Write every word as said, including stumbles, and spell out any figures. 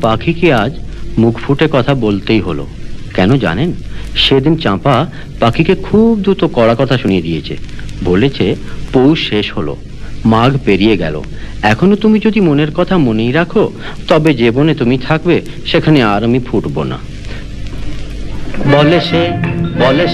পাখিকে আজ মুখ ফুটে কথা বলতেই হলো। কেন জানেন? সেদিন চাঁপা পাখিকে খুব দ্রুত কড়া কথা শুনিয়ে দিয়েছে। বলেছে, পৌষ শেষ হলো, মাঘ পেরিয়ে গেল, এখনো তুমি যদি মনের কথা মনেই রাখো, তবে যে বনে তুমি থাকবে সেখানে আর আমি ফুটবো না। বলে সে, বলে